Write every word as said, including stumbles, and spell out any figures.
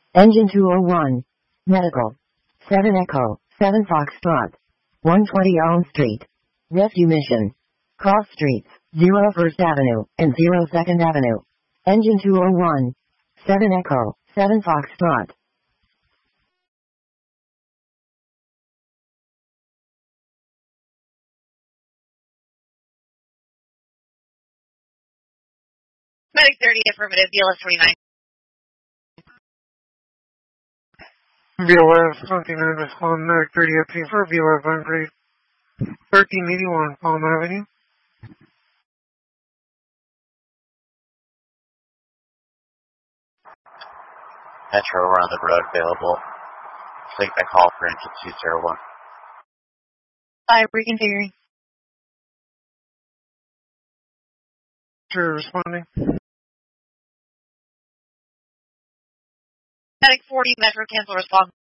Engine two oh one. Medical. seven Echo, seven Foxtrot. one twenty Elm Street. Rescue mission. Cross streets, zero First Avenue, and zero Second Avenue. Engine two oh one. seven Echo, seven Foxtrot. Medic thirty, affirmative, B L S twenty-nine. B L S twenty-nine, respond Medic thirty, update for B L S on grade thirteen eighty-one, Palm Avenue. Metro, we're on the road, available. Take that call for engine two oh one. Five, reconfiguring. Sure, responding. Medic forty, Metro, cancel response.